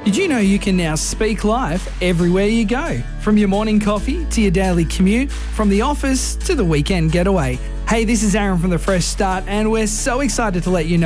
Did you know you can now speak live everywhere you go? From your morning coffee to your daily commute, from the office to the weekend getaway. Hey, this is Aaron from The Fresh Start, and we're so excited to let you know